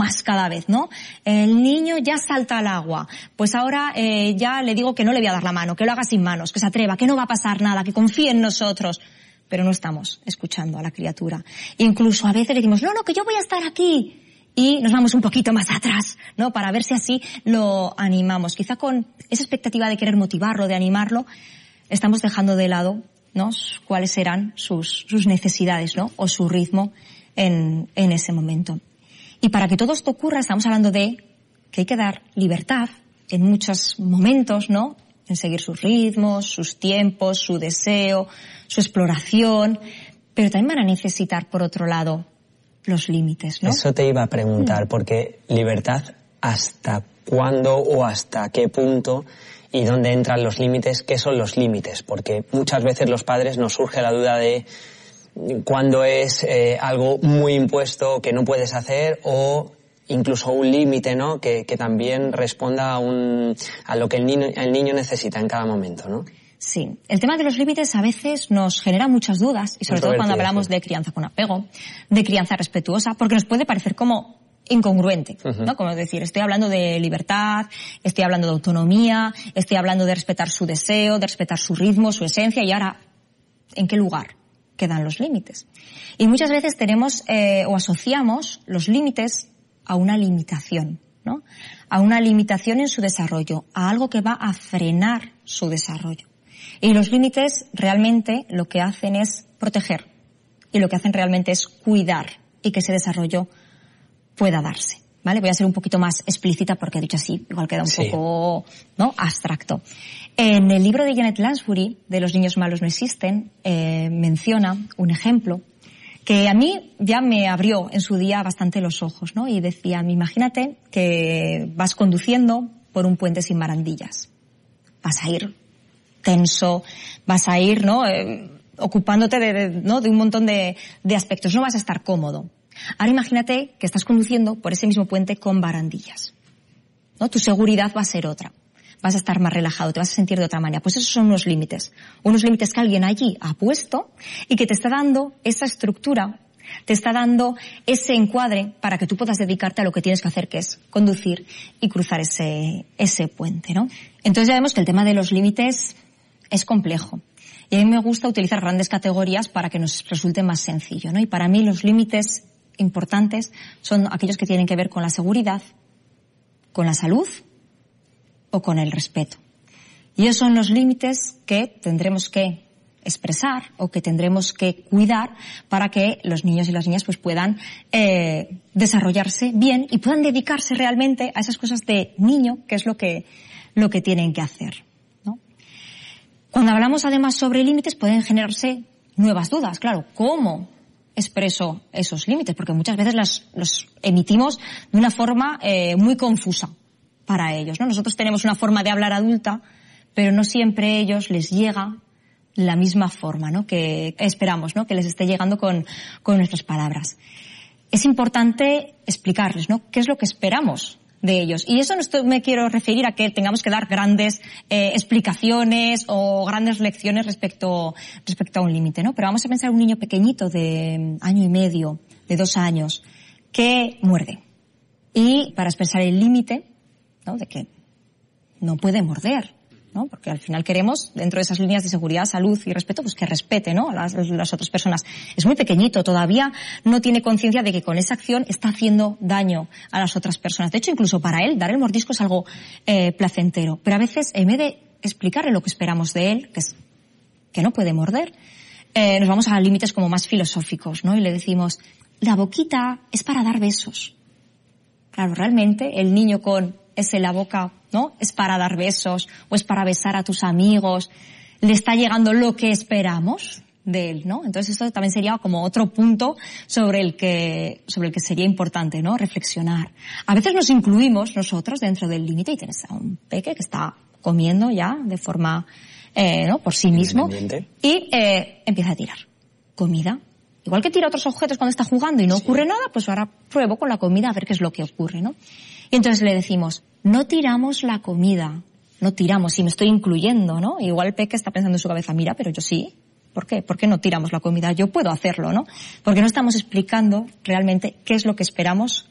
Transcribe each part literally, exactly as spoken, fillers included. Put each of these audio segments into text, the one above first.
más cada vez, ¿no? El niño ya salta al agua, pues ahora eh, ya le digo que no le voy a dar la mano, que lo haga sin manos, que se atreva, que no va a pasar nada, que confíe en nosotros. Pero no estamos escuchando a la criatura. Incluso a veces le decimos, no, no, que yo voy a estar aquí. Y nos vamos un poquito más atrás, ¿no? Para ver si así lo animamos. Quizá con esa expectativa de querer motivarlo, de animarlo, estamos dejando de lado, ¿no? Cuáles serán sus, sus necesidades, ¿no? O su ritmo en, en ese momento. Y para que todo esto ocurra, estamos hablando de que hay que dar libertad en muchos momentos, ¿no? En seguir sus ritmos, sus tiempos, su deseo, su exploración, pero también van a necesitar, por otro lado, los límites, ¿no? Eso te iba a preguntar, porque libertad, ¿hasta cuándo o hasta qué punto y dónde entran los límites? ¿Qué son los límites? Porque muchas veces los padres nos surge la duda de cuándo es eh, algo muy impuesto que no puedes hacer o incluso un límite, ¿no? Que, que también responda a, un, a lo que el niño, el niño necesita en cada momento, ¿no? Sí, el tema de los límites a veces nos genera muchas dudas, y sobre todo cuando hablamos de crianza con apego, de crianza respetuosa, porque nos puede parecer como incongruente, uh-huh. ¿no? Como decir, estoy hablando de libertad, estoy hablando de autonomía, estoy hablando de respetar su deseo, de respetar su ritmo, su esencia, y ahora, ¿en qué lugar quedan los límites? Y muchas veces tenemos eh, o asociamos los límites a una limitación, ¿no? A una limitación en su desarrollo, a algo que va a frenar su desarrollo. Y los límites realmente lo que hacen es proteger, y lo que hacen realmente es cuidar y que ese desarrollo pueda darse, ¿vale? Voy a ser un poquito más explícita porque dicho así igual queda un sí. poco, ¿no? abstracto. En el libro de Janet Lansbury, de Los niños malos no existen, eh, menciona un ejemplo que a mí ya me abrió en su día bastante los ojos, ¿no? Y decía, imagínate que vas conduciendo por un puente sin barandillas. Vas a ir tenso, vas a ir, ¿no? Eh, ocupándote de, de, ¿no? de un montón de, de aspectos. No vas a estar cómodo. Ahora imagínate que estás conduciendo por ese mismo puente con barandillas, ¿no? Tu seguridad va a ser otra. Vas a estar más relajado, te vas a sentir de otra manera. Pues esos son unos límites. Unos límites que alguien allí ha puesto y que te está dando esa estructura, te está dando ese encuadre para que tú puedas dedicarte a lo que tienes que hacer, que es conducir y cruzar ese, ese puente, ¿no? Entonces ya vemos que el tema de los límites es complejo. Y a mí me gusta utilizar grandes categorías para que nos resulte más sencillo, ¿no? Y para mí los límites importantes son aquellos que tienen que ver con la seguridad, con la salud o con el respeto. Y esos son los límites que tendremos que expresar o que tendremos que cuidar para que los niños y las niñas pues puedan eh, desarrollarse bien y puedan dedicarse realmente a esas cosas de niño, que es lo que, lo que tienen que hacer, ¿no? Cuando hablamos además sobre límites pueden generarse nuevas dudas. Claro, ¿cómo expreso esos límites? Porque muchas veces las, los emitimos de una forma eh, muy confusa para ellos, ¿no? Nosotros tenemos una forma de hablar adulta, pero no siempre a ellos les llega la misma forma, ¿no? Que esperamos, ¿no? Que les esté llegando con, con nuestras palabras. Es importante explicarles, ¿no? ¿Qué es lo que esperamos de ellos? Y eso no estoy, me quiero referir a que tengamos que dar grandes eh, explicaciones o grandes lecciones respecto, respecto a un límite, ¿no? Pero vamos a pensar en un niño pequeñito de año y medio, de dos años, que muerde. Y para expresar el límite, ¿no? De que no puede morder, ¿no? Porque al final queremos, dentro de esas líneas de seguridad, salud y respeto, pues que respete, ¿no? a las, las otras personas. Es muy pequeñito, todavía no tiene conciencia de que con esa acción está haciendo daño a las otras personas. De hecho, incluso para él, dar el mordisco es algo eh, placentero. Pero a veces, en vez de explicarle lo que esperamos de él, que es que no puede morder, eh, nos vamos a límites como más filosóficos, ¿no? Y le decimos, la boquita es para dar besos. Claro, realmente, el niño con ese la boca, ¿no? Es para dar besos o es para besar a tus amigos. Le está llegando lo que esperamos de él, ¿no? Entonces esto también sería como otro punto sobre el que, sobre el que sería importante, ¿no? Reflexionar. A veces nos incluimos nosotros dentro del límite y tienes a un peque que está comiendo ya de forma, eh, ¿no? Por sí mismo y eh, empieza a tirar comida. Igual que tira otros objetos cuando está jugando y no sí. ocurre nada, pues ahora pruebo con la comida a ver qué es lo que ocurre, ¿no? Y entonces le decimos, no tiramos la comida, no tiramos, y me estoy incluyendo, ¿no? Igual el peque está pensando en su cabeza, mira, pero yo sí. ¿Por qué? ¿Por qué no tiramos la comida? Yo puedo hacerlo, ¿no? Porque no estamos explicando realmente qué es lo que esperamos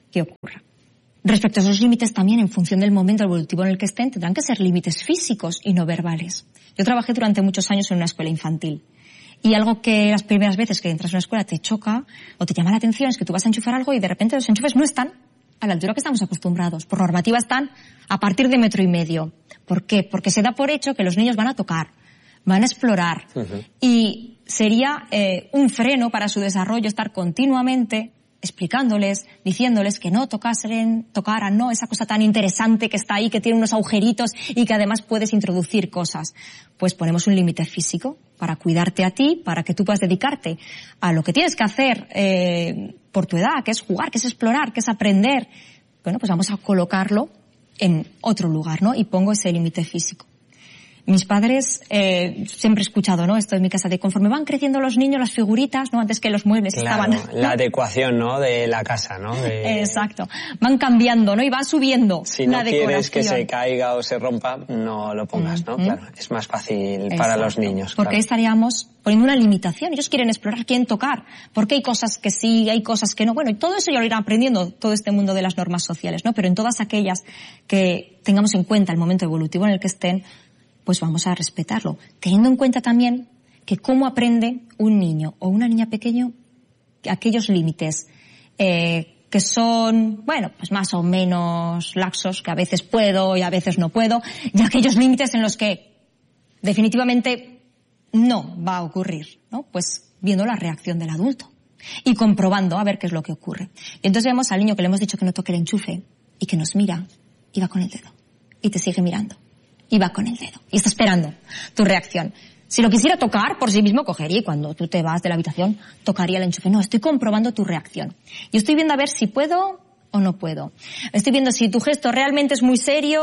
que ocurra. Respecto a esos límites también, en función del momento evolutivo en el que estén, tendrán que ser límites físicos y no verbales. Yo trabajé durante muchos años en una escuela infantil. Y algo que las primeras veces que entras en una escuela te choca o te llama la atención es que tú vas a enchufar algo y de repente los enchufes no están a la altura que estamos acostumbrados. Por normativa están a partir de metro y medio. ¿Por qué? Porque se da por hecho que los niños van a tocar, van a explorar. Uh-huh. Y sería eh, un freno para su desarrollo estar continuamente explicándoles, diciéndoles que no tocasen, tocaran, no, esa cosa tan interesante que está ahí, que tiene unos agujeritos y que además puedes introducir cosas. Pues ponemos un límite físico para cuidarte a ti, para que tú puedas dedicarte a lo que tienes que hacer eh, por tu edad, que es jugar, que es explorar, que es aprender. Bueno, pues vamos a colocarlo en otro lugar, ¿no? Y pongo ese límite físico. Mis padres, eh, siempre he escuchado, ¿no? Esto en mi casa, de conforme van creciendo los niños, las figuritas, ¿no? Antes que los muebles claro, estaban... la adecuación, ¿no? De la casa, ¿no? De... Exacto. Van cambiando, ¿no? Y van subiendo si la no decoración. quieres que se caiga o se rompa, no lo pongas, ¿no? Mm-hmm. Claro, es más fácil Exacto. para los niños. Porque claro. estaríamos poniendo una limitación. Ellos quieren explorar, quieren tocar. Porque hay cosas que sí, hay cosas que no. Bueno, y todo eso ya lo irán aprendiendo, todo este mundo de las normas sociales, ¿no? Pero en todas aquellas que tengamos en cuenta el momento evolutivo en el que estén, pues vamos a respetarlo, teniendo en cuenta también que cómo aprende un niño o una niña pequeño aquellos límites eh, que son, bueno, pues más o menos laxos, que a veces puedo y a veces no puedo, y aquellos límites en los que definitivamente no va a ocurrir, ¿no? Pues viendo la reacción del adulto y comprobando a ver qué es lo que ocurre. Y entonces vemos al niño que le hemos dicho que no toque el enchufe y que nos mira y va con el dedo y te sigue mirando. Y va con el dedo. Y está esperando tu reacción. Si lo quisiera tocar por sí mismo, cogería y cuando tú te vas de la habitación, tocaría el enchufe. No, estoy comprobando tu reacción. Y estoy viendo a ver si puedo o no puedo. Estoy viendo si tu gesto realmente es muy serio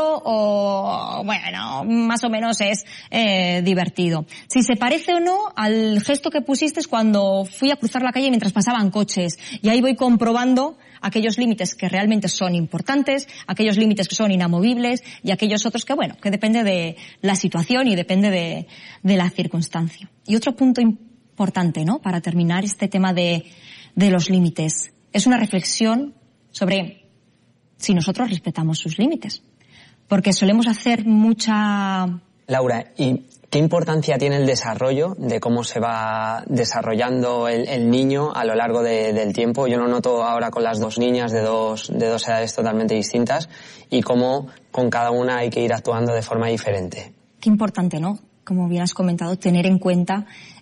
o, bueno, más o menos es eh, divertido. Si se parece o no al gesto que pusiste cuando fui a cruzar la calle mientras pasaban coches. Y ahí voy comprobando aquellos límites que realmente son importantes, aquellos límites que son inamovibles y aquellos otros que, bueno, que depende de la situación y depende de, de la circunstancia. Y otro punto importante, ¿no?, para terminar este tema de, de los límites, es una reflexión sobre si nosotros respetamos sus límites. Porque solemos hacer mucha... Laura, ¿y qué importancia tiene el desarrollo de cómo se va desarrollando el, el niño a lo largo de, del tiempo? Yo lo noto ahora con las dos niñas de dos, de dos edades totalmente distintas y cómo con cada una hay que ir actuando de forma diferente. Qué importante, ¿no? Como bien has comentado, tener en cuenta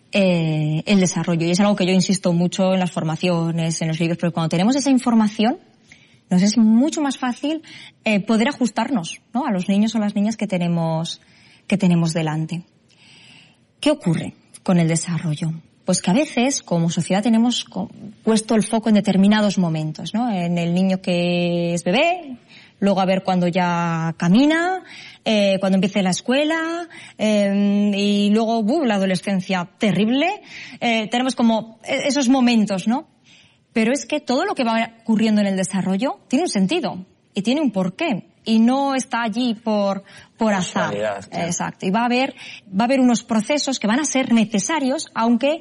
eh, el desarrollo. Y es algo que yo insisto mucho en las formaciones, en los libros, porque cuando tenemos esa información, nos es mucho más fácil eh, poder ajustarnos, ¿no?, a los niños o las niñas que tenemos que tenemos delante. ¿Qué ocurre con el desarrollo? Pues que a veces, como sociedad, tenemos puesto el foco en determinados momentos, ¿no? En el niño que es bebé, luego a ver cuando ya camina, eh, cuando empiece la escuela, eh, y luego uh, la adolescencia terrible. Eh, tenemos como esos momentos, ¿no? Pero es que todo lo que va ocurriendo en el desarrollo tiene un sentido y tiene un porqué. Y no está allí por, por azar. Claro. Exacto. Y va a haber, va a haber unos procesos que van a ser necesarios, aunque,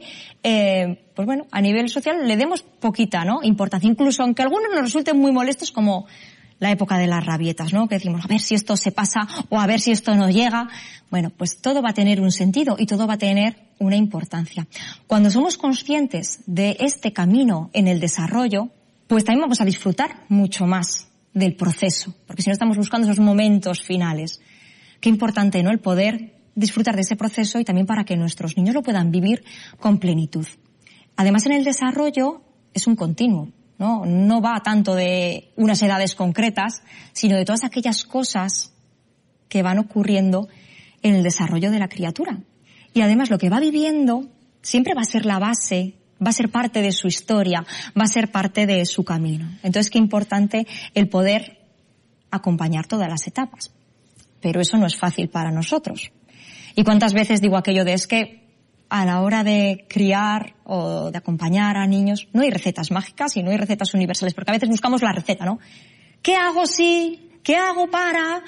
eh, pues bueno, a nivel social le demos poquita, ¿no?, importancia. Incluso aunque algunos nos resulten muy molestos, como la época de las rabietas, ¿no?, que decimos, a ver si esto se pasa o a ver si esto no llega. Bueno, pues todo va a tener un sentido y todo va a tener una importancia. Cuando somos conscientes de este camino en el desarrollo, pues también vamos a disfrutar mucho más del proceso, porque si no estamos buscando esos momentos finales. Qué importante, ¿no?, el poder disfrutar de ese proceso y también para que nuestros niños lo puedan vivir con plenitud. Además, en el desarrollo es un continuo, ¿no? No va tanto de unas edades concretas, sino de todas aquellas cosas que van ocurriendo en el desarrollo de la criatura. Y además lo que va viviendo siempre va a ser la base, va a ser parte de su historia, va a ser parte de su camino. Entonces, qué importante el poder acompañar todas las etapas. Pero eso no es fácil para nosotros. ¿Y cuántas veces digo aquello de es que a la hora de criar o de acompañar a niños no hay recetas mágicas y no hay recetas universales? Porque a veces buscamos la receta, ¿no? ¿Qué hago si? ¿Qué hago para?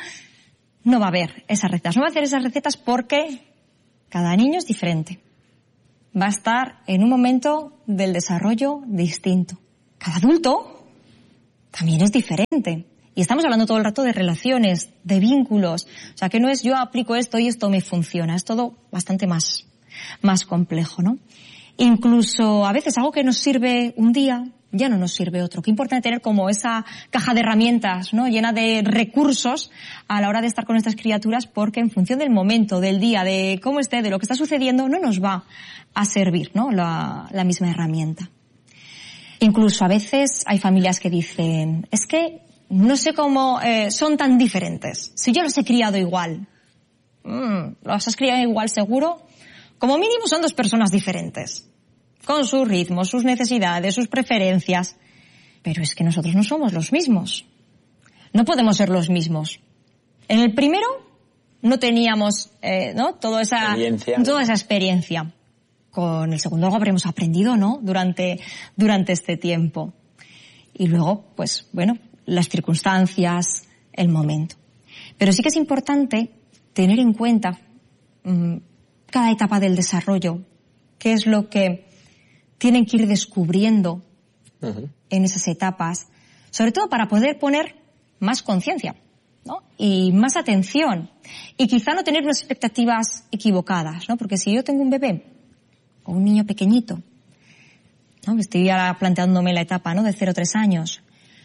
No va a haber esas recetas. No va a haber esas recetas porque cada niño es diferente. Va a estar en un momento del desarrollo distinto. Cada adulto también es diferente. Y estamos hablando todo el rato de relaciones, de vínculos. O sea, que no es yo aplico esto y esto me funciona. Es todo bastante más, más complejo, ¿no? Incluso a veces algo que nos sirve un día ya no nos sirve otro. Qué importante tener como esa caja de herramientas, ¿no? Llena de recursos a la hora de estar con nuestras criaturas, porque en función del momento, del día, de cómo esté, de lo que está sucediendo, no nos va a servir, ¿no? La, la misma herramienta. Incluso a veces hay familias que dicen, es que no sé cómo eh, son tan diferentes. Si yo los he criado igual. Mm, ¿Los has criado igual seguro? Como mínimo son dos personas diferentes. Con sus ritmos, sus necesidades, sus preferencias. Pero es que nosotros no somos los mismos. No podemos ser los mismos. En el primero no teníamos eh, ¿no? Toda esa experiencia. Toda esa experiencia. Con el segundo algo habremos aprendido, ¿no? Durante, durante este tiempo. Y luego, pues, bueno, las circunstancias, el momento. Pero sí que es importante tener en cuenta mmm, cada etapa del desarrollo, qué es lo que tienen que ir descubriendo uh-huh. en esas etapas, sobre todo para poder poner más conciencia, ¿no? Y más atención. Y quizá no tener unas expectativas equivocadas, ¿no? Porque si yo tengo un bebé o un niño pequeñito, ¿no? Estoy ahora planteándome la etapa, ¿no? De cero a tres años,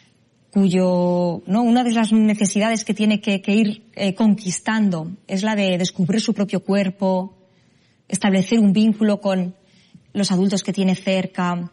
cuyo, ¿no? Una de las necesidades que tiene que, que ir eh, conquistando es la de descubrir su propio cuerpo, establecer un vínculo con los adultos que tiene cerca,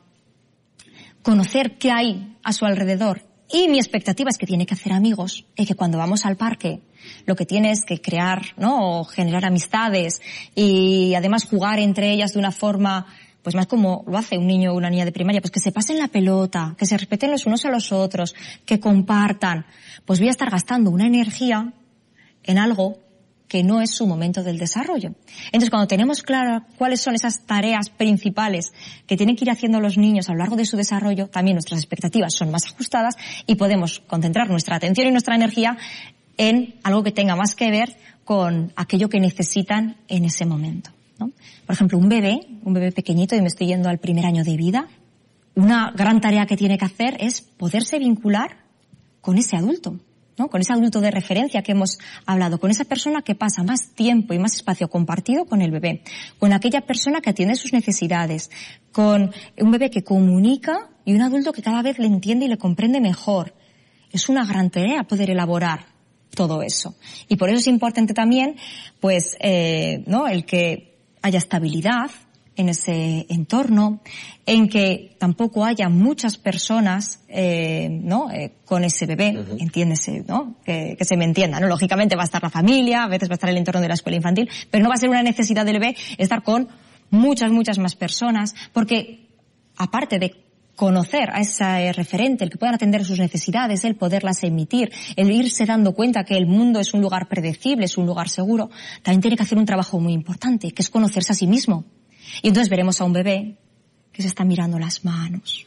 conocer qué hay a su alrededor. Y mi expectativa es que tiene que hacer amigos, y que cuando vamos al parque lo que tiene es que crear, ¿no? O generar amistades y además jugar entre ellas de una forma pues más como lo hace un niño o una niña de primaria, pues que se pasen la pelota, que se respeten los unos a los otros, que compartan. Pues voy a estar gastando una energía en algo que no es su momento del desarrollo. Entonces, cuando tenemos claro cuáles son esas tareas principales que tienen que ir haciendo los niños a lo largo de su desarrollo, también nuestras expectativas son más ajustadas y podemos concentrar nuestra atención y nuestra energía en algo que tenga más que ver con aquello que necesitan en ese momento, ¿no? Por ejemplo, un bebé, un bebé pequeñito, y me estoy yendo al primer año de vida, una gran tarea que tiene que hacer es poderse vincular con ese adulto, ¿no? Con ese adulto de referencia que hemos hablado, con esa persona que pasa más tiempo y más espacio compartido con el bebé, con aquella persona que atiende sus necesidades, con un bebé que comunica y un adulto que cada vez le entiende y le comprende mejor. Es una gran tarea poder elaborar todo eso. Y por eso es importante también, pues, eh, ¿no? El que haya estabilidad en ese entorno, en que tampoco haya muchas personas, eh, ¿no? Eh, con ese bebé, uh-huh. entiéndese, ¿no? Que, que se me entienda, ¿no? Lógicamente va a estar la familia, a veces va a estar el entorno de la escuela infantil, pero no va a ser una necesidad del bebé estar con muchas, muchas más personas, porque aparte de conocer a ese referente, el que puedan atender sus necesidades, el poderlas emitir, el irse dando cuenta que el mundo es un lugar predecible, es un lugar seguro, también tiene que hacer un trabajo muy importante, que es conocerse a sí mismo. Y entonces veremos a un bebé que se está mirando las manos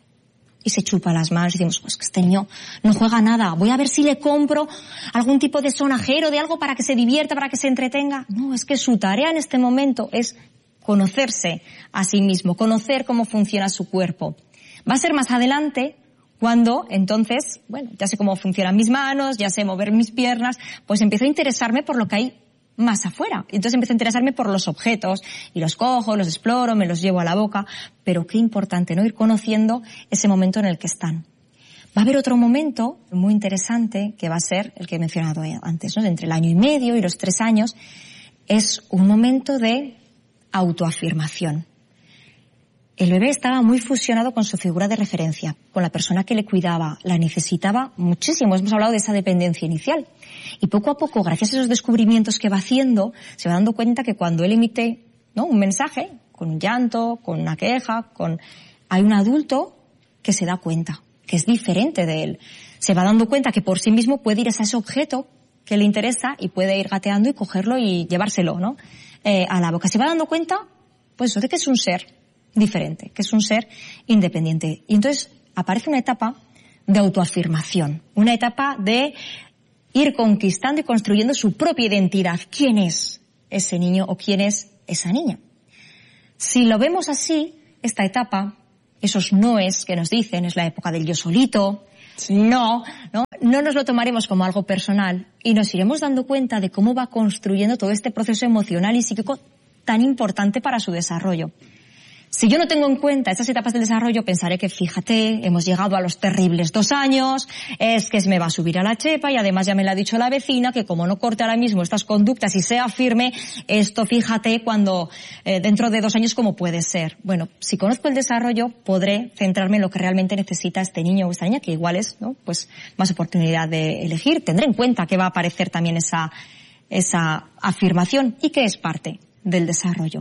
y se chupa las manos y decimos, pues que este niño no juega nada, voy a ver si le compro algún tipo de sonajero, de algo para que se divierta, para que se entretenga. No, es que su tarea en este momento es conocerse a sí mismo, conocer cómo funciona su cuerpo. Va a ser más adelante cuando, entonces, bueno, ya sé cómo funcionan mis manos, ya sé mover mis piernas, pues empiezo a interesarme por lo que hay más afuera. Entonces empiezo a interesarme por los objetos y los cojo, los exploro, me los llevo a la boca, pero qué importante, ¿no? Ir conociendo ese momento en el que están. Va a haber otro momento muy interesante que va a ser el que he mencionado antes, ¿no? Entre el año y medio y los tres años, es un momento de autoafirmación. El bebé estaba muy fusionado con su figura de referencia, con la persona que le cuidaba, la necesitaba muchísimo. Hemos hablado de esa dependencia inicial. Y poco a poco, gracias a esos descubrimientos que va haciendo, se va dando cuenta que cuando él emite, ¿no? un mensaje, con un llanto, con una queja, con hay un adulto que se da cuenta, que es diferente de él. Se va dando cuenta que por sí mismo puede ir a ese objeto que le interesa y puede ir gateando y cogerlo y llevárselo, ¿no? Eh, a la boca. Se va dando cuenta, pues, de que es un ser diferente, que es un ser independiente. Y entonces aparece una etapa de autoafirmación, una etapa de ir conquistando y construyendo su propia identidad. ¿Quién es ese niño o quién es esa niña? Si lo vemos así, esta etapa, esos noes que nos dicen, es la época del yo solito, No, no, no nos lo tomaremos como algo personal y nos iremos dando cuenta de cómo va construyendo todo este proceso emocional y psíquico tan importante para su desarrollo. Si yo no tengo en cuenta estas etapas del desarrollo, pensaré que, fíjate, hemos llegado a los terribles dos años, es que se me va a subir a la chepa y además ya me lo ha dicho la vecina que como no corte ahora mismo estas conductas y sea firme, esto fíjate cuando eh, dentro de dos años cómo puede ser. Bueno, si conozco el desarrollo, podré centrarme en lo que realmente necesita este niño o esta niña, que igual es, ¿no?, pues más oportunidad de elegir. Tendré en cuenta que va a aparecer también esa, esa afirmación y que es parte del desarrollo.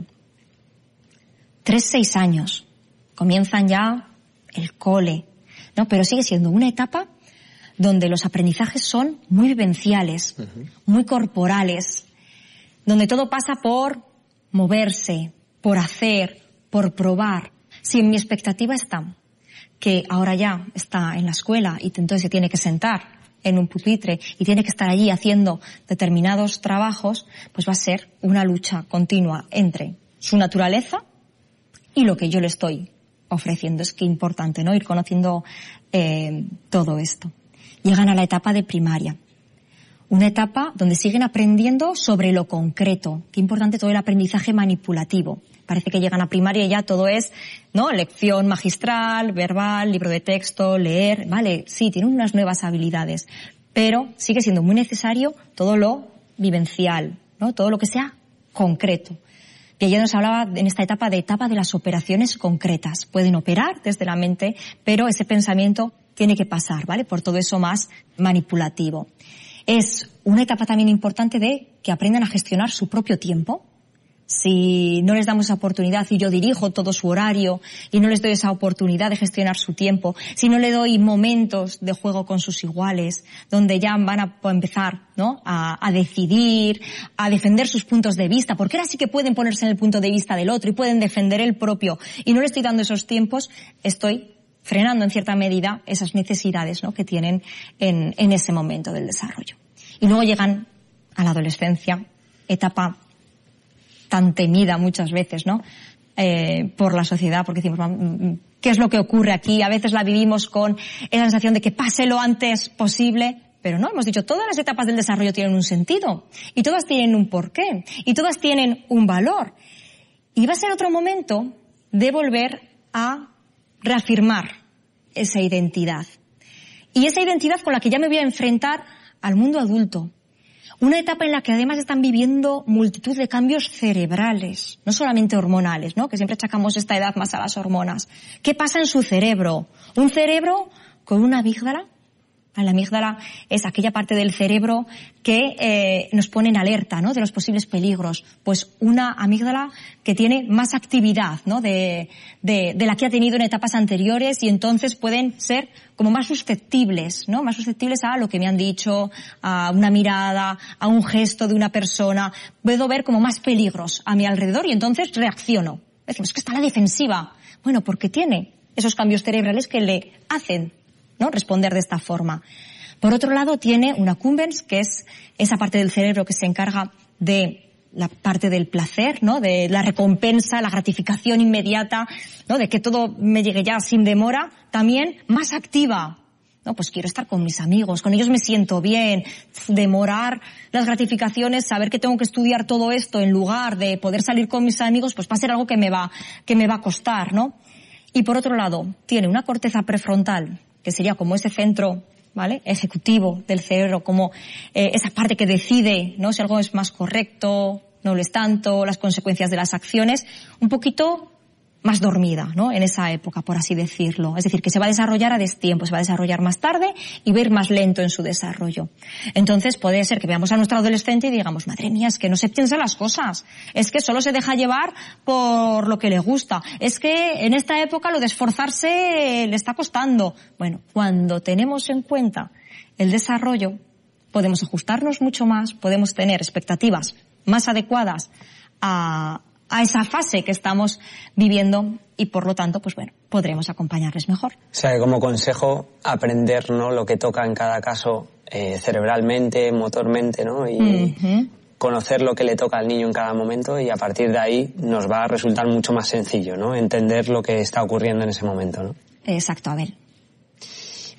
Tres, seis años, comienzan ya el cole, ¿no? Pero sigue siendo una etapa donde los aprendizajes son muy vivenciales, uh-huh. muy corporales, donde todo pasa por moverse, por hacer, por probar. Si en mi expectativa está que ahora ya está en la escuela y entonces se tiene que sentar en un pupitre y tiene que estar allí haciendo determinados trabajos, pues va a ser una lucha continua entre su naturaleza y lo que yo le estoy ofreciendo. Es que importante, ¿no?, ir conociendo eh, todo esto. Llegan a la etapa de primaria. Una etapa donde siguen aprendiendo sobre lo concreto. Qué importante todo el aprendizaje manipulativo. Parece que llegan a primaria y ya todo es, ¿no?, lección magistral, verbal, libro de texto, leer. Vale, sí, tienen unas nuevas habilidades. Pero sigue siendo muy necesario todo lo vivencial, ¿no?, todo lo que sea concreto. Y ayer nos hablaba en esta etapa de etapa de las operaciones concretas. Pueden operar desde la mente, pero ese pensamiento tiene que pasar, ¿vale?, por todo eso más manipulativo. Es una etapa también importante de que aprendan a gestionar su propio tiempo. Si no les damos esa oportunidad y yo dirijo todo su horario y no les doy esa oportunidad de gestionar su tiempo, si no le doy momentos de juego con sus iguales, donde ya van a empezar, ¿no?, a, a decidir, a defender sus puntos de vista, porque ahora sí que pueden ponerse en el punto de vista del otro y pueden defender el propio, y no le estoy dando esos tiempos, estoy frenando en cierta medida esas necesidades, ¿no?, que tienen en, en ese momento del desarrollo. Y luego llegan a la adolescencia, etapa tan temida muchas veces, ¿no?, eh, por la sociedad, porque decimos, ¿qué es lo que ocurre aquí? A veces la vivimos con esa sensación de que pase lo antes posible, pero no, hemos dicho, todas las etapas del desarrollo tienen un sentido, y todas tienen un porqué, y todas tienen un valor. Y va a ser otro momento de volver a reafirmar esa identidad. Y esa identidad con la que ya me voy a enfrentar al mundo adulto. Una etapa en la que además están viviendo multitud de cambios cerebrales, no solamente hormonales, ¿no?, que siempre achacamos esta edad más a las hormonas. ¿Qué pasa en su cerebro? Un cerebro con una amígdala. La amígdala es aquella parte del cerebro que eh, nos pone en alerta, ¿no?, de los posibles peligros. Pues una amígdala que tiene más actividad, ¿no?, de, de, de la que ha tenido en etapas anteriores, y entonces pueden ser como más susceptibles, ¿no?, más susceptibles a lo que me han dicho, a una mirada, a un gesto de una persona. Puedo ver como más peligros a mi alrededor y entonces reacciono. Decimos, es que está a la defensiva. Bueno, porque tiene esos cambios cerebrales que le hacen, ¿no?, responder de esta forma. Por otro lado, tiene un accumbens, que es esa parte del cerebro que se encarga de la parte del placer, ¿no?, de la recompensa, la gratificación inmediata, ¿no?, de que todo me llegue ya sin demora, también más activa. No, pues quiero estar con mis amigos, con ellos me siento bien. Demorar las gratificaciones, saber que tengo que estudiar todo esto en lugar de poder salir con mis amigos, pues va a ser algo que me va, que me va a costar, ¿no? Y por otro lado, tiene una corteza prefrontal, que sería como ese centro, ¿vale?, ejecutivo del cerebro, como eh, esa parte que decide, ¿no?, si algo es más correcto, no lo es tanto, las consecuencias de las acciones, un poquito más dormida, ¿no?, en esa época, por así decirlo. Es decir, que se va a desarrollar a destiempo, se va a desarrollar más tarde y va a ir más lento en su desarrollo. Entonces puede ser que veamos a nuestro adolescente y digamos, madre mía, es que no se piensa las cosas, es que solo se deja llevar por lo que le gusta, es que en esta época lo de esforzarse le está costando. Bueno, cuando tenemos en cuenta el desarrollo, podemos ajustarnos mucho más, podemos tener expectativas más adecuadas a a esa fase que estamos viviendo y por lo tanto, pues bueno, podremos acompañarles mejor. O sea, que como consejo, aprender, ¿no?, lo que toca en cada caso eh, cerebralmente, motormente, ¿no?, y uh-huh. conocer lo que le toca al niño en cada momento, y a partir de ahí nos va a resultar mucho más sencillo, ¿no?, entender lo que está ocurriendo en ese momento, ¿no? Exacto, Abel.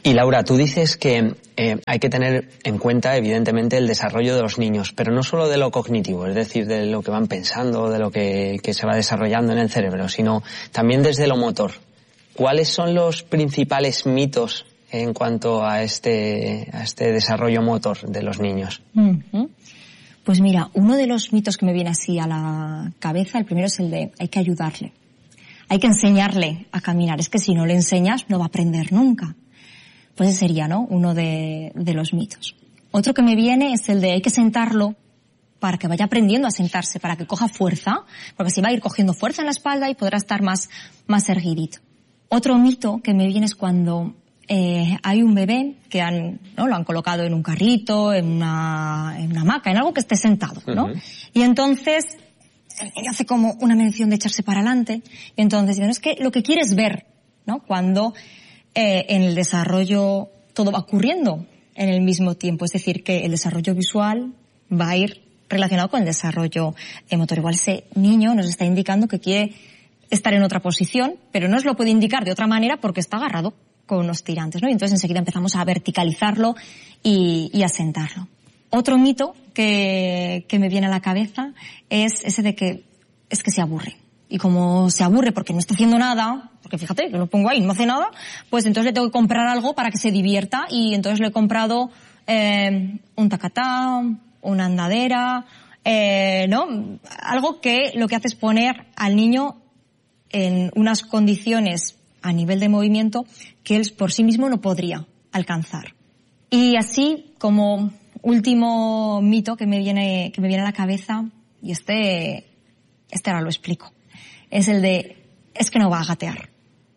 Y Laura, tú dices que eh, hay que tener en cuenta, evidentemente, el desarrollo de los niños, pero no solo de lo cognitivo, es decir, de lo que van pensando, de lo que, que se va desarrollando en el cerebro, sino también desde lo motor. ¿Cuáles son los principales mitos en cuanto a este, a este desarrollo motor de los niños? Uh-huh. Pues mira, uno de los mitos que me viene así a la cabeza, el primero es el de hay que ayudarle, hay que enseñarle a caminar, es que si no le enseñas no va a aprender nunca. Pues ese sería, ¿no?, uno de, de los mitos. Otro que me viene es el de hay que sentarlo para que vaya aprendiendo a sentarse, para que coja fuerza, porque así va a ir cogiendo fuerza en la espalda y podrá estar más, más erguidito. Otro mito que me viene es cuando eh, hay un bebé que han, ¿no?, lo han colocado en un carrito, en una, en una hamaca, en algo que esté sentado, ¿no? Uh-huh. Y entonces el niño hace como una mención de echarse para adelante, y entonces dicen, es que lo que quieres ver, ¿no?, cuando Eh, en el desarrollo todo va ocurriendo en el mismo tiempo. Es decir, que el desarrollo visual va a ir relacionado con el desarrollo motor. Igual ese niño nos está indicando que quiere estar en otra posición, pero no nos lo puede indicar de otra manera porque está agarrado con unos tirantes, ¿no? Y entonces enseguida empezamos a verticalizarlo y, y a sentarlo. Otro mito que, que me viene a la cabeza es ese de que es que se aburre. Y como se aburre porque no está haciendo nada, porque fíjate, que lo pongo ahí, no hace nada, pues entonces le tengo que comprar algo para que se divierta, y entonces le he comprado eh, un tacatá, una andadera, eh, ¿no? Algo que lo que hace es poner al niño en unas condiciones a nivel de movimiento que él por sí mismo no podría alcanzar. Y así, como último mito que me viene, que me viene a la cabeza, y este, este ahora lo explico. Es el de, es que no va a gatear,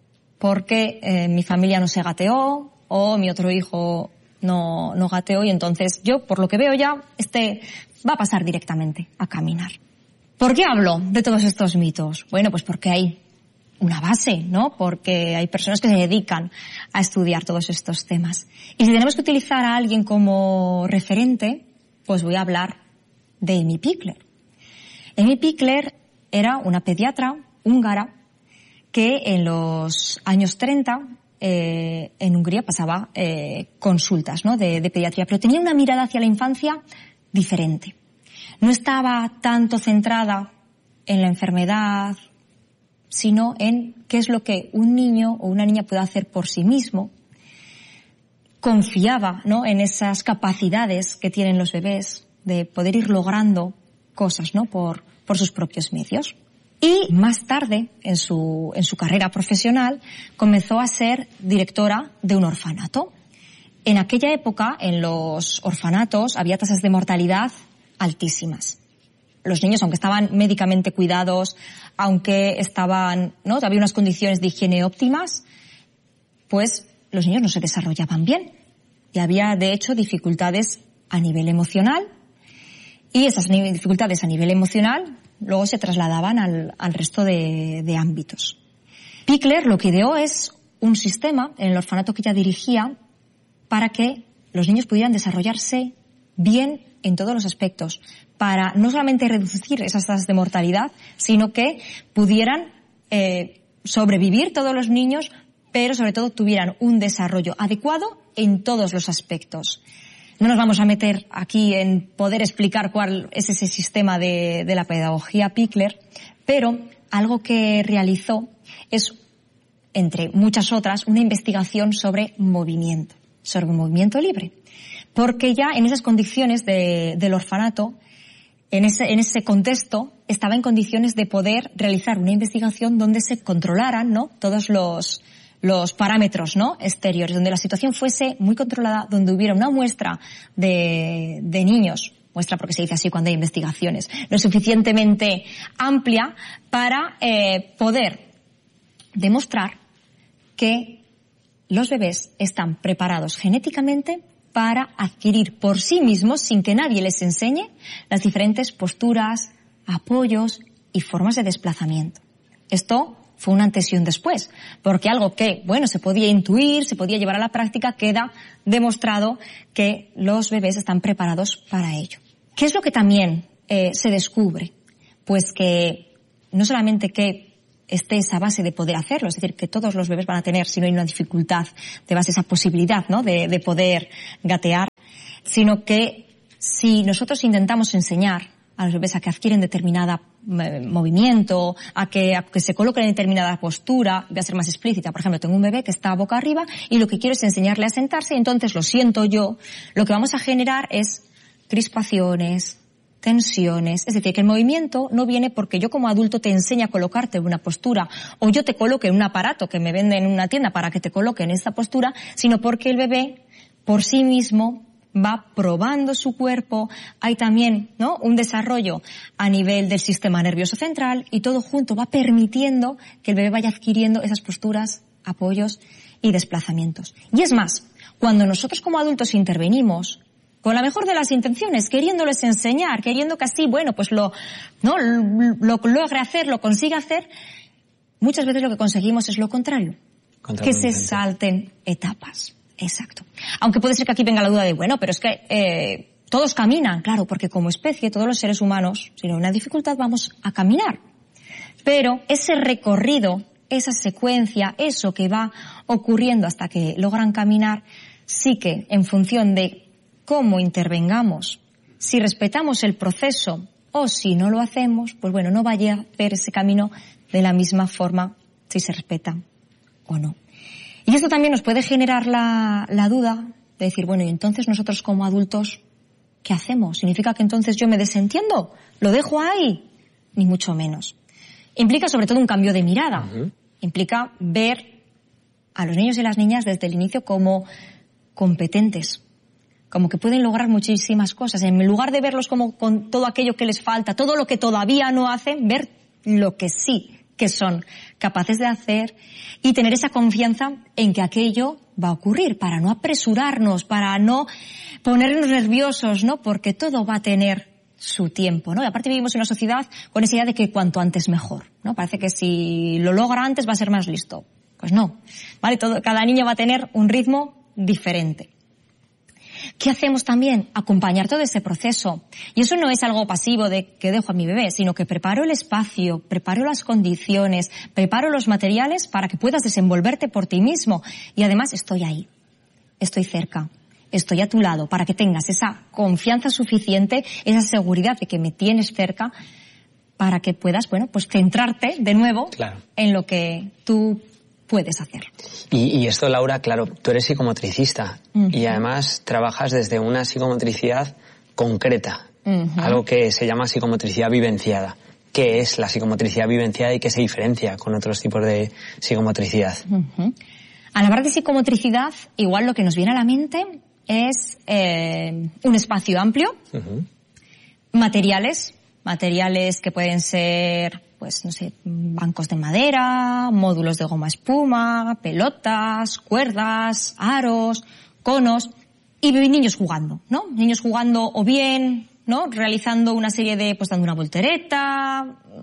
porque eh, mi familia no se gateó, o mi otro hijo no, no gateó, y entonces yo, por lo que veo ya, este va a pasar directamente a caminar. ¿Por qué hablo de todos estos mitos? Bueno, pues porque hay una base, ¿no? Porque hay personas que se dedican a estudiar todos estos temas. Y si tenemos que utilizar a alguien como referente, pues voy a hablar de Emmy Pichler. Emmy Pichler era una pediatra húngara que en los años treinta eh, en Hungría pasaba eh, consultas, ¿no?, de, de pediatría, pero tenía una mirada hacia la infancia diferente. No estaba tanto centrada en la enfermedad, sino en qué es lo que un niño o una niña puede hacer por sí mismo. Confiaba, ¿no?, en esas capacidades que tienen los bebés de poder ir logrando cosas, ¿no?, por por sus propios medios. Y más tarde, en su, en su carrera profesional, comenzó a ser directora de un orfanato. En aquella época, en los orfanatos, había tasas de mortalidad altísimas. Los niños, aunque estaban médicamente cuidados, aunque estaban, ¿no?, había unas condiciones de higiene óptimas, pues los niños no se desarrollaban bien. Y había, de hecho, dificultades a nivel emocional. Y esas dificultades a nivel emocional luego se trasladaban al, al resto de, de ámbitos. Pichler lo que ideó es un sistema en el orfanato que ella dirigía para que los niños pudieran desarrollarse bien en todos los aspectos, para no solamente reducir esas tasas de mortalidad, sino que pudieran eh, sobrevivir todos los niños, pero sobre todo tuvieran un desarrollo adecuado en todos los aspectos. No nos vamos a meter aquí en poder explicar cuál es ese sistema de, de la pedagogía Pichler, pero algo que realizó es, entre muchas otras, una investigación sobre movimiento, sobre movimiento libre. Porque ya en esas condiciones de, del orfanato, en ese, en ese contexto, estaba en condiciones de poder realizar una investigación donde se controlaran, ¿no?, todos los los parámetros, ¿no?, exteriores, donde la situación fuese muy controlada, donde hubiera una muestra de, de niños, muestra porque se dice así cuando hay investigaciones, lo suficientemente amplia para eh, poder demostrar que los bebés están preparados genéticamente para adquirir por sí mismos, sin que nadie les enseñe, las diferentes posturas, apoyos y formas de desplazamiento. Esto fue un antes y un después, porque algo que, bueno, se podía intuir, se podía llevar a la práctica, queda demostrado que los bebés están preparados para ello. ¿Qué es lo que también eh, se descubre? Pues que no solamente que esté esa base de poder hacerlo, es decir, que todos los bebés van a tener, si no hay una dificultad, de base esa posibilidad, ¿no?, de, de poder gatear, sino que si nosotros intentamos enseñar a los bebés a que adquieren determinada eh, movimiento, a que, a que se coloquen en determinada postura, voy a ser más explícita. Por ejemplo, tengo un bebé que está boca arriba y lo que quiero es enseñarle a sentarse y entonces lo siento yo. Lo que vamos a generar es crispaciones, tensiones. Es decir, que el movimiento no viene porque yo como adulto te enseño a colocarte en una postura o yo te coloque en un aparato que me venden en una tienda para que te coloque en esta postura, sino porque el bebé por sí mismo va probando su cuerpo. Hay también, ¿no?, un desarrollo a nivel del sistema nervioso central y todo junto va permitiendo que el bebé vaya adquiriendo esas posturas, apoyos y desplazamientos. Y es más, cuando nosotros como adultos intervenimos con la mejor de las intenciones, queriéndoles enseñar, queriendo que así, bueno, pues lo, ¿no?, lo, lo logre hacer, lo consiga hacer, muchas veces lo que conseguimos es lo contrario, que se salten etapas. Exacto. Aunque puede ser que aquí venga la duda de, bueno, pero es que eh, todos caminan, claro, porque como especie, todos los seres humanos, si no hay una dificultad, vamos a caminar. Pero ese recorrido, esa secuencia, eso que va ocurriendo hasta que logran caminar, sí que en función de cómo intervengamos, si respetamos el proceso o si no lo hacemos, pues bueno, no vaya a hacer ese camino de la misma forma si se respeta o no. Y esto también nos puede generar la, la duda de decir, bueno, y entonces nosotros como adultos, ¿qué hacemos? ¿Significa que entonces yo me desentiendo? ¿Lo dejo ahí? Ni mucho menos. Implica sobre todo un cambio de mirada. Uh-huh. Implica ver a los niños y las niñas desde el inicio como competentes, como que pueden lograr muchísimas cosas. En lugar de verlos como con todo aquello que les falta, todo lo que todavía no hacen, ver lo que sí que son capaces de hacer y tener esa confianza en que aquello va a ocurrir, para no apresurarnos, para no ponernos nerviosos, ¿no? Porque todo va a tener su tiempo, ¿no? Y aparte vivimos en una sociedad con esa idea de que cuanto antes mejor, ¿no? Parece que si lo logra antes va a ser más listo. Pues no, ¿vale? Todo, cada niño va a tener un ritmo diferente. ¿Qué hacemos también? Acompañar todo ese proceso. Y eso no es algo pasivo de que dejo a mi bebé, sino que preparo el espacio, preparo las condiciones, preparo los materiales para que puedas desenvolverte por ti mismo. Y además estoy ahí, estoy cerca, estoy a tu lado, para que tengas esa confianza suficiente, esa seguridad de que me tienes cerca, para que puedas, bueno, pues centrarte de nuevo claro. en lo que tú puedes hacer. Y, y esto, Laura, claro, tú eres psicomotricista uh-huh. y además trabajas desde una psicomotricidad concreta, uh-huh. algo que se llama psicomotricidad vivenciada. ¿Qué es la psicomotricidad vivenciada y qué se diferencia con otros tipos de psicomotricidad? Uh-huh. Al hablar de psicomotricidad, igual lo que nos viene a la mente es eh, un espacio amplio, uh-huh. materiales, materiales que pueden ser, pues no sé, bancos de madera, módulos de goma espuma, pelotas, cuerdas, aros, conos, y niños jugando, ¿no? Niños jugando o bien, ¿no?, realizando una serie de, pues dando una voltereta,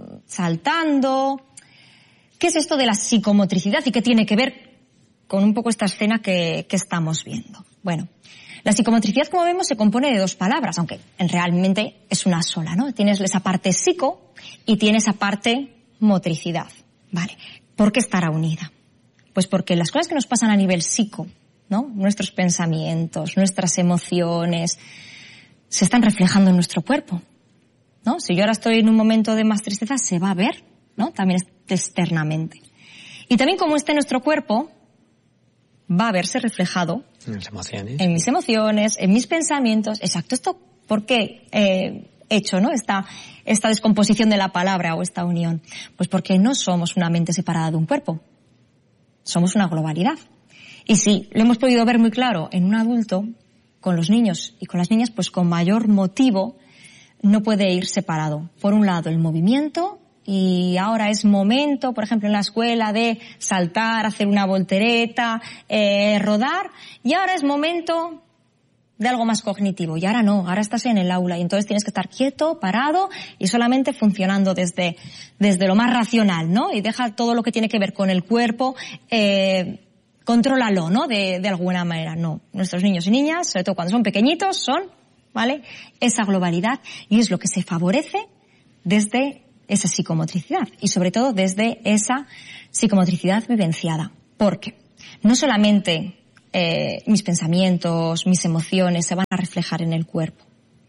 saltando. ¿Qué es esto de la psicomotricidad y qué tiene que ver con un poco esta escena que, que estamos viendo? Bueno, la psicomotricidad, como vemos, se compone de dos palabras, aunque realmente es una sola, ¿no? Tienes esa parte psico y tienes esa parte motricidad, ¿vale? ¿Por qué estará unida? Pues porque las cosas que nos pasan a nivel psico, ¿no?, nuestros pensamientos, nuestras emociones, se están reflejando en nuestro cuerpo, ¿no? Si yo ahora estoy en un momento de más tristeza, se va a ver, ¿no?, también externamente. Y también como está en nuestro cuerpo, va a verse reflejado en las emociones, en mis emociones, en mis pensamientos. Exacto. Esto, ¿por qué he hecho, no, esta, esta descomposición de la palabra o esta unión? Pues porque no somos una mente separada de un cuerpo. Somos una globalidad. Y sí, lo hemos podido ver muy claro en un adulto, con los niños y con las niñas, pues con mayor motivo no puede ir separado. Por un lado, el movimiento. Y ahora es momento, por ejemplo, en la escuela, de saltar, hacer una voltereta, eh, rodar. Y ahora es momento de algo más cognitivo. Y ahora no, ahora estás en el aula y entonces tienes que estar quieto, parado y solamente funcionando desde, desde lo más racional, ¿no? Y deja todo lo que tiene que ver con el cuerpo, eh, contrólalo, ¿no? De, de alguna manera. No, nuestros niños y niñas, sobre todo cuando son pequeñitos, son, ¿vale?, esa globalidad, y es lo que se favorece desde esa psicomotricidad y sobre todo desde esa psicomotricidad vivenciada. Porque no solamente eh, mis pensamientos, mis emociones se van a reflejar en el cuerpo,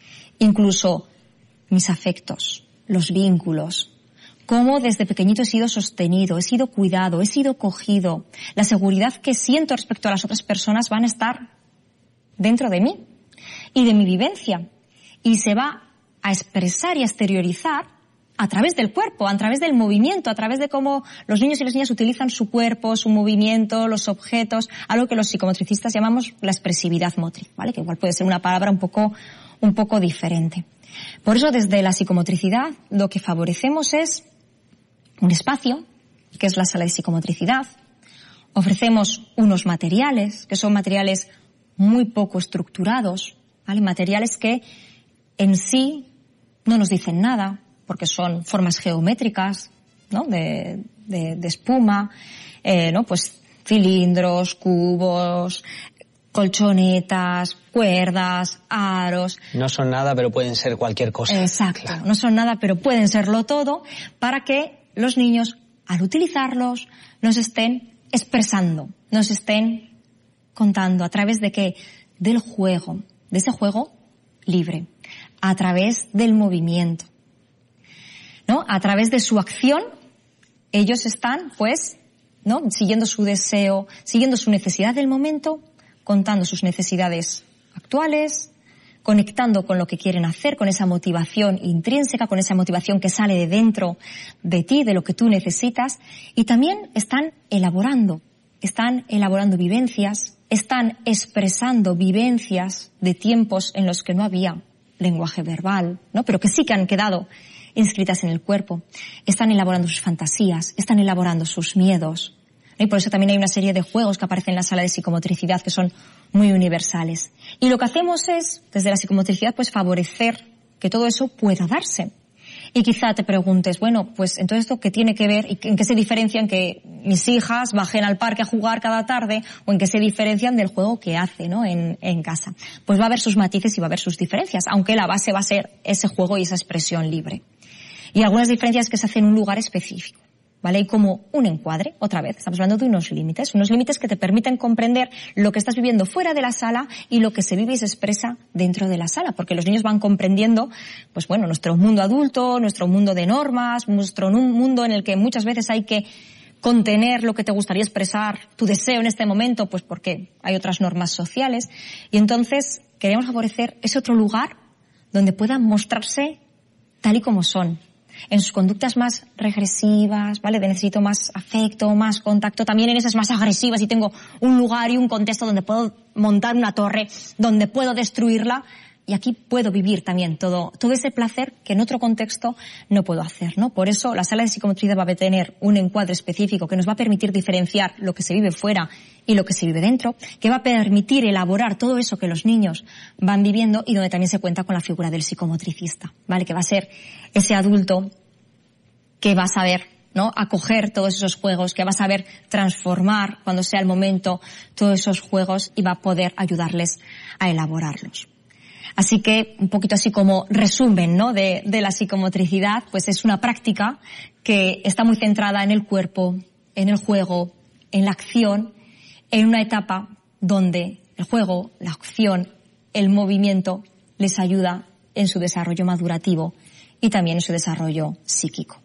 incluso mis afectos, los vínculos, cómo desde pequeñito he sido sostenido, he sido cuidado, he sido cogido, la seguridad que siento respecto a las otras personas van a estar dentro de mí y de mi vivencia y se va a expresar y a exteriorizar a través del cuerpo, a través del movimiento, a través de cómo los niños y las niñas utilizan su cuerpo, su movimiento, los objetos, algo que los psicomotricistas llamamos la expresividad motriz, ¿vale? Que igual puede ser una palabra un poco, un poco diferente. Por eso desde la psicomotricidad lo que favorecemos es un espacio, que es la sala de psicomotricidad. Ofrecemos unos materiales, que son materiales muy poco estructurados, ¿vale? Materiales que en sí no nos dicen nada, porque son formas geométricas, ¿no? De, de, de espuma, eh, ¿no? Pues cilindros, cubos, colchonetas, cuerdas, aros. No son nada, pero pueden ser cualquier cosa. Exacto. Claro. No son nada, pero pueden serlo todo, para que los niños, al utilizarlos, nos estén expresando, nos estén contando a través de qué, del juego, de ese juego libre, a través del movimiento, ¿no? A través de su acción, ellos están, pues, ¿no? Siguiendo su deseo, siguiendo su necesidad del momento, contando sus necesidades actuales, conectando con lo que quieren hacer, con esa motivación intrínseca, con esa motivación que sale de dentro de ti, de lo que tú necesitas, y también están elaborando, están elaborando vivencias, están expresando vivencias de tiempos en los que no había lenguaje verbal, ¿no? Pero que sí que han quedado inscritas en el cuerpo. Están elaborando sus fantasías, están elaborando sus miedos. ¿no? Y por eso también hay una serie de juegos que aparecen en la sala de psicomotricidad que son muy universales. Y lo que hacemos es, desde la psicomotricidad, pues favorecer que todo eso pueda darse. Y quizá te preguntes, bueno, pues entonces esto qué tiene que ver y en qué se diferencian que mis hijas bajen al parque a jugar cada tarde o en qué se diferencian del juego que hace, ¿no? En, en casa. Pues va a haber sus matices y va a haber sus diferencias, aunque la base va a ser ese juego y esa expresión libre. Y algunas diferencias que se hacen en un lugar específico, ¿vale? Y como un encuadre, otra vez, estamos hablando de unos límites, unos límites que te permiten comprender lo que estás viviendo fuera de la sala y lo que se vive y se expresa dentro de la sala, porque los niños van comprendiendo, pues bueno, nuestro mundo adulto, nuestro mundo de normas, nuestro mundo en el que muchas veces hay que contener lo que te gustaría expresar, tu deseo en este momento, pues porque hay otras normas sociales, y entonces queremos favorecer ese otro lugar donde puedan mostrarse tal y como son, en sus conductas más regresivas, ¿vale? De necesito más afecto, más contacto, también en esas más agresivas y tengo un lugar y un contexto donde puedo montar una torre, donde puedo destruirla y aquí puedo vivir también todo, todo ese placer que en otro contexto no puedo hacer, ¿no? Por eso la sala de psicomotricidad va a tener un encuadre específico que nos va a permitir diferenciar lo que se vive fuera y lo que se vive dentro, que va a permitir elaborar todo eso que los niños van viviendo y donde también se cuenta con la figura del psicomotricista, ¿vale? Que va a ser ese adulto que va a saber, ¿no? Acoger todos esos juegos, que va a saber transformar cuando sea el momento todos esos juegos y va a poder ayudarles a elaborarlos. Así que, un poquito así como resumen, ¿no? De, de la psicomotricidad, pues es una práctica que está muy centrada en el cuerpo, en el juego, en la acción, en una etapa donde el juego, la acción, el movimiento les ayuda en su desarrollo madurativo y también en su desarrollo psíquico.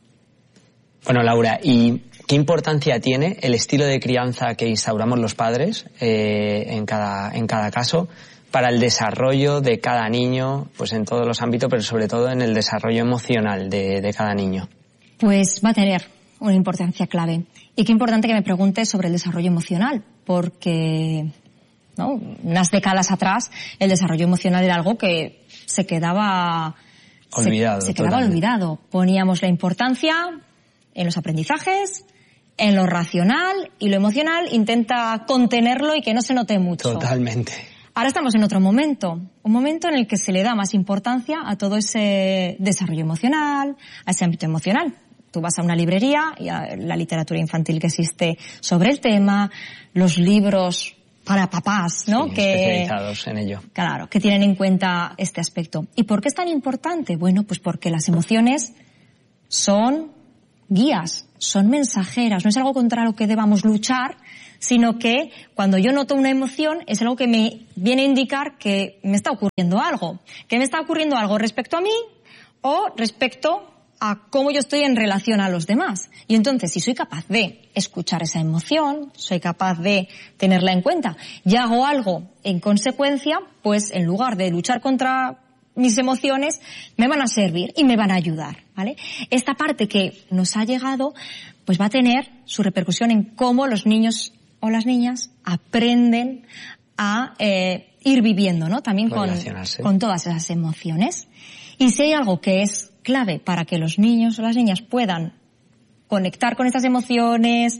Bueno, Laura, ¿y qué importancia tiene el estilo de crianza que instauramos los padres eh, en cada, en cada caso para el desarrollo de cada niño, pues en todos los ámbitos, pero sobre todo en el desarrollo emocional de, de cada niño? Pues va a tener una importancia clave. Y qué importante que me preguntes sobre el desarrollo emocional, porque, ¿no? Unas décadas atrás el desarrollo emocional era algo que se quedaba olvidado. Se, se quedaba totalmente. olvidado. Poníamos la importancia en los aprendizajes, en lo racional, y lo emocional intenta contenerlo y que no se note mucho. Totalmente. Ahora estamos en otro momento, un momento en el que se le da más importancia a todo ese desarrollo emocional, a ese ámbito emocional. Tú vas a una librería y a la literatura infantil que existe sobre el tema, los libros para papás, ¿no? Sí, que, especializados en ello. Claro, que tienen en cuenta este aspecto. ¿Y por qué es tan importante? Bueno, pues porque las emociones son guías, son mensajeras, no es algo contra lo que debamos luchar, sino que cuando yo noto una emoción es algo que me viene a indicar que me está ocurriendo algo, que me está ocurriendo algo respecto a mí o respecto a cómo yo estoy en relación a los demás. Y entonces, si soy capaz de escuchar esa emoción, soy capaz de tenerla en cuenta y hago algo en consecuencia, pues en lugar de luchar contra mis emociones, me van a servir y me van a ayudar, ¿vale? Esta parte que nos ha llegado, pues va a tener su repercusión en cómo los niños o las niñas aprenden a eh, ir viviendo, ¿no? También con, con todas esas emociones. Y si hay algo que es clave para que los niños o las niñas puedan conectar con estas emociones,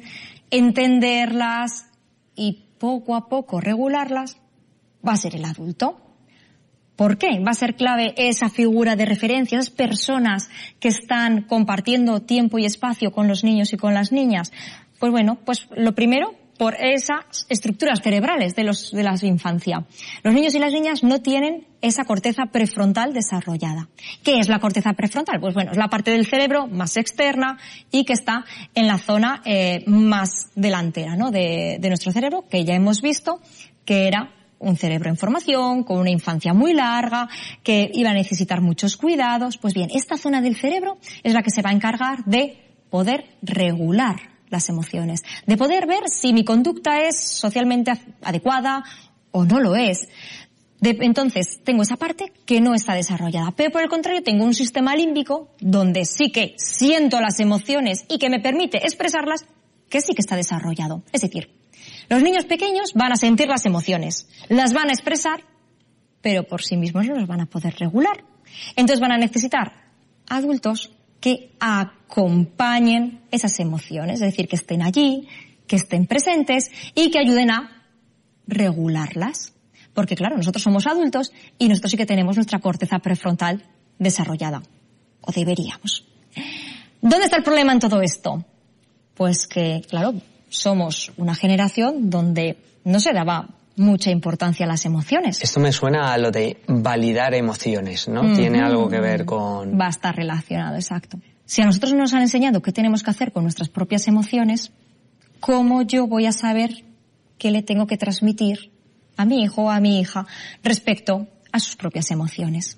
entenderlas y poco a poco regularlas, va a ser el adulto. ¿Por qué? Va a ser clave esa figura de referencia, esas personas que están compartiendo tiempo y espacio con los niños y con las niñas. Pues bueno, pues lo primero, por esas estructuras cerebrales de los de la infancia. Los niños y las niñas no tienen esa corteza prefrontal desarrollada. ¿Qué es la corteza prefrontal? Pues bueno, es la parte del cerebro más externa y que está en la zona eh, más delantera, ¿no? de, de nuestro cerebro, que ya hemos visto que era un cerebro en formación, con una infancia muy larga, que iba a necesitar muchos cuidados. Pues bien, esta zona del cerebro es la que se va a encargar de poder regular las emociones, de poder ver si mi conducta es socialmente adecuada o no lo es. De, entonces, tengo esa parte que no está desarrollada. Pero por el contrario, tengo un sistema límbico donde sí que siento las emociones y que me permite expresarlas, que sí que está desarrollado. Es decir, los niños pequeños van a sentir las emociones, las van a expresar, pero por sí mismos no las van a poder regular. Entonces van a necesitar adultos que acompañen esas emociones, es decir, que estén allí, que estén presentes y que ayuden a regularlas. Porque claro, nosotros somos adultos y nosotros sí que tenemos nuestra corteza prefrontal desarrollada, o deberíamos. ¿Dónde está el problema en todo esto? Pues que, claro, somos una generación donde no se daba mucha importancia a las emociones. Esto me suena a lo de validar emociones, ¿no? Mm-hmm. Tiene algo que ver con... Va a estar relacionado, exacto. Si a nosotros nos han enseñado qué tenemos que hacer con nuestras propias emociones, ¿cómo yo voy a saber qué le tengo que transmitir a mi hijo o a mi hija respecto a sus propias emociones?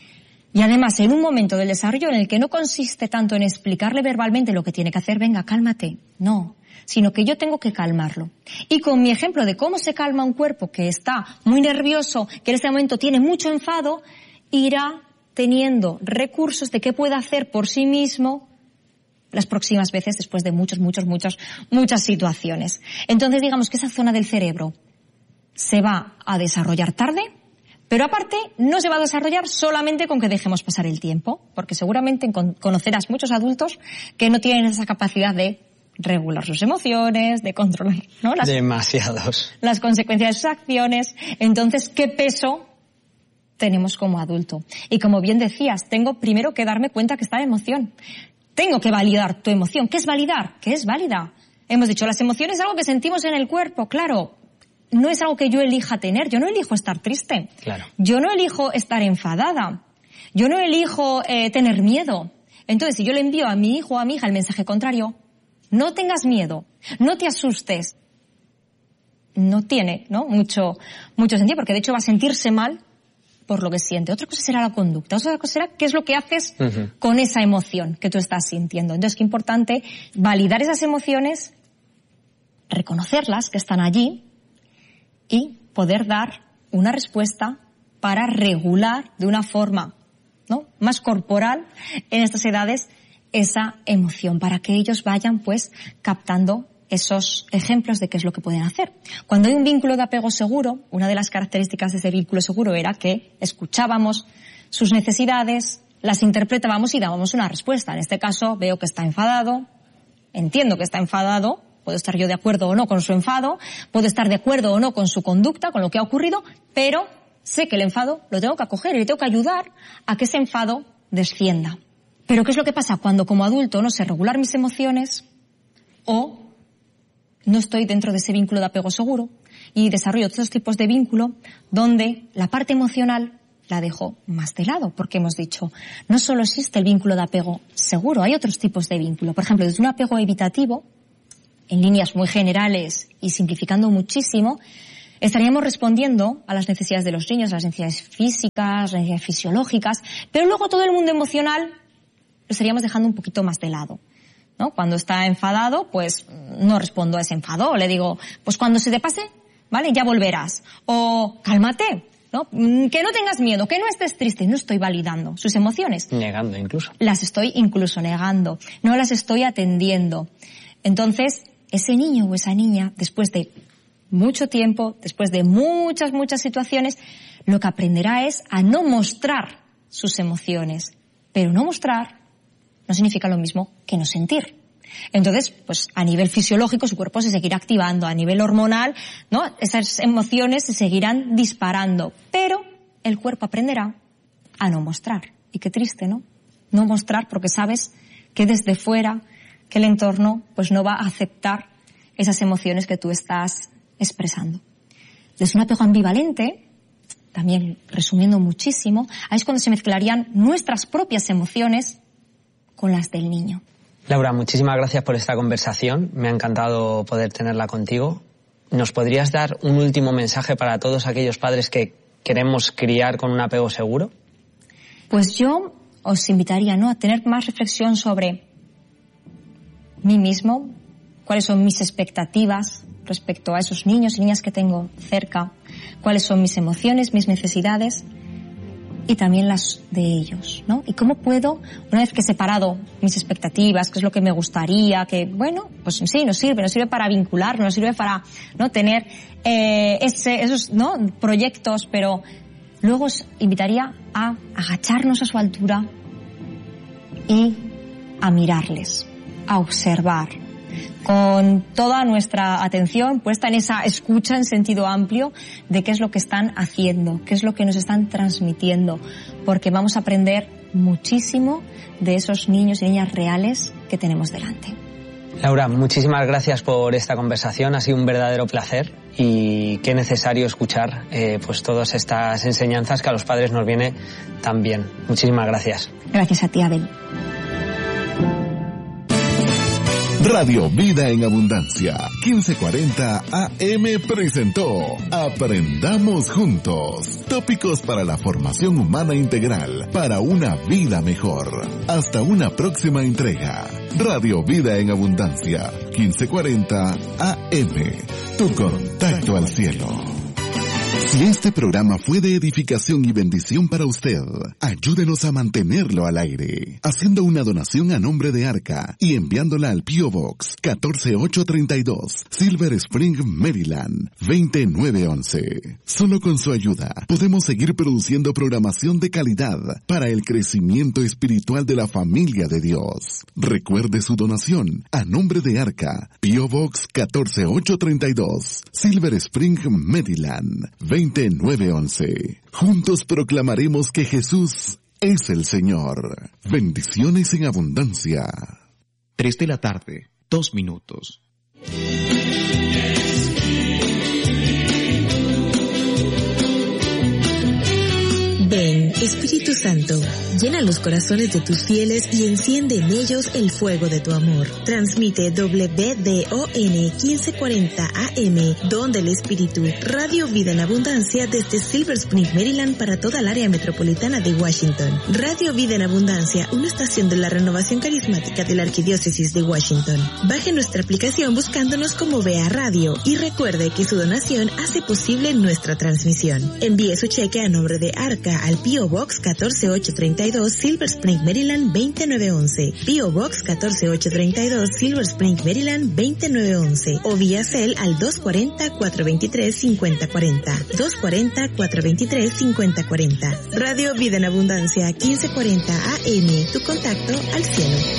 Y además, en un momento del desarrollo en el que no consiste tanto en explicarle verbalmente lo que tiene que hacer, venga, cálmate, no, sino que yo tengo que calmarlo. Y con mi ejemplo de cómo se calma un cuerpo que está muy nervioso, que en este momento tiene mucho enfado, irá teniendo recursos de qué puede hacer por sí mismo las próximas veces después de muchos, muchos, muchos, muchas situaciones. Entonces, digamos que esa zona del cerebro se va a desarrollar tarde, pero aparte no se va a desarrollar solamente con que dejemos pasar el tiempo, porque seguramente conocerás muchos adultos que no tienen esa capacidad de regular sus emociones, de controlar, ¿no? Las, Demasiados. Las consecuencias de sus acciones. Entonces, ¿qué peso tenemos como adulto? Y como bien decías, tengo primero que darme cuenta que está la emoción. Tengo que validar tu emoción. ¿Qué es validar? ¿Qué es válida? Hemos dicho, las emociones es algo que sentimos en el cuerpo, claro. No es algo que yo elija tener. Yo no elijo estar triste. Claro. Yo no elijo estar enfadada. Yo no elijo eh, tener miedo. Entonces, si yo le envío a mi hijo o a mi hija el mensaje contrario, no tengas miedo, no te asustes, no tiene, ¿no? mucho, mucho sentido, porque de hecho va a sentirse mal por lo que siente. Otra cosa será la conducta, otra cosa será qué es lo que haces uh-huh. con esa emoción que tú estás sintiendo. Entonces, qué importante validar esas emociones, reconocerlas, que están allí, y poder dar una respuesta para regular de una forma, ¿no? más corporal en estas edades esa emoción, para que ellos vayan pues captando esos ejemplos de qué es lo que pueden hacer. Cuando hay un vínculo de apego seguro, una de las características de ese vínculo seguro era que escuchábamos sus necesidades, las interpretábamos y dábamos una respuesta. En este caso veo que está enfadado, entiendo que está enfadado, puedo estar yo de acuerdo o no con su enfado, puedo estar de acuerdo o no con su conducta, con lo que ha ocurrido, pero sé que el enfado lo tengo que acoger y le tengo que ayudar a que ese enfado descienda. Pero ¿qué es lo que pasa cuando como adulto no sé regular mis emociones o no estoy dentro de ese vínculo de apego seguro y desarrollo otros tipos de vínculo donde la parte emocional la dejo más de lado, porque hemos dicho, no solo existe el vínculo de apego seguro, hay otros tipos de vínculo. Por ejemplo, desde un apego evitativo, en líneas muy generales y simplificando muchísimo, estaríamos respondiendo a las necesidades de los niños, a las necesidades físicas, las necesidades fisiológicas, pero luego todo el mundo emocional lo estaríamos dejando un poquito más de lado, ¿no? Cuando está enfadado, pues no respondo a ese enfado, le digo, pues cuando se te pase, ¿vale? Ya volverás. O cálmate, ¿no? Que no tengas miedo, que no estés triste. No estoy validando sus emociones. Negando incluso. Las estoy incluso negando. No las estoy atendiendo. Entonces, ese niño o esa niña, después de mucho tiempo, después de muchas, muchas situaciones, lo que aprenderá es a no mostrar sus emociones. Pero no mostrar no significa lo mismo que no sentir. Entonces, pues a nivel fisiológico su cuerpo se seguirá activando, a nivel hormonal, ¿no? Esas emociones se seguirán disparando, pero el cuerpo aprenderá a no mostrar. Y qué triste, ¿no? No mostrar porque sabes que desde fuera, que el entorno, pues no va a aceptar esas emociones que tú estás expresando. Desde un apego ambivalente, también resumiendo muchísimo, ahí es cuando se mezclarían nuestras propias emociones con las del niño. Laura, muchísimas gracias por esta conversación. Me ha encantado poder tenerla contigo. ¿Nos podrías dar un último mensaje para todos aquellos padres que queremos criar con un apego seguro? Pues yo os invitaría, ¿no?, a tener más reflexión sobre mí mismo, cuáles son mis expectativas respecto a esos niños y niñas que tengo cerca, cuáles son mis emociones, mis necesidades y también las de ellos, ¿no? Y cómo puedo, una vez que he separado mis expectativas, qué es lo que me gustaría, que, bueno, pues sí, nos sirve, nos sirve para vincularnos, nos sirve para, ¿no?, tener eh, ese, esos, ¿no?, proyectos, pero luego os invitaría a agacharnos a su altura y a mirarles, a observar, con toda nuestra atención puesta en esa escucha en sentido amplio de qué es lo que están haciendo, qué es lo que nos están transmitiendo, porque vamos a aprender muchísimo de esos niños y niñas reales que tenemos delante. Laura, muchísimas gracias por esta conversación, ha sido un verdadero placer y qué necesario escuchar eh, pues todas estas enseñanzas que a los padres nos viene tan bien. Muchísimas gracias. Gracias a ti, Abel. Radio Vida en Abundancia, quince cuarenta A M presentó Aprendamos Juntos. Tópicos para la formación humana integral, para una vida mejor. Hasta una próxima entrega. Radio Vida en Abundancia, quince cuarenta A M. Tu contacto al cielo. Si este programa fue de edificación y bendición para usted, ayúdenos a mantenerlo al aire, haciendo una donación a nombre de Arca y enviándola al P O Box catorce mil ochocientos treinta y dos, Silver Spring, Maryland, veinte mil novecientos once. Solo con su ayuda podemos seguir produciendo programación de calidad para el crecimiento espiritual de la familia de Dios. Recuerde su donación a nombre de Arca, P O Box catorce mil ochocientos treinta y dos, Silver Spring, Maryland, veinte mil novecientos once. Juntos proclamaremos que Jesús es el Señor. Bendiciones en abundancia. Tres de la tarde, dos minutos. Ven, Espíritu Santo, llena los corazones de tus fieles y enciende en ellos el fuego de tu amor. Transmite W D O N quince cuarenta A M, Don del Espíritu, Radio Vida en Abundancia desde Silver Spring, Maryland para toda el área metropolitana de Washington. Radio Vida en Abundancia, una estación de la renovación carismática de la Arquidiócesis de Washington. Baje nuestra aplicación buscándonos como Vea Radio y recuerde que su donación hace posible nuestra transmisión. Envíe su cheque a nombre de Arca al P O Box catorce mil ochocientos treinta y dos, Silver Spring, Maryland, veinte mil novecientos once. P O Box catorce mil ochocientos treinta y dos, Silver Spring, Maryland, veinte mil novecientos once. O vía Cel al dos cuatro cero, cuatro dos tres, cinco cero cuatro cero. dos cuatro cero, cuatro dos tres, cinco cero cuatro cero. Radio Vida en Abundancia, quince cuarenta A M. Tu contacto al cielo.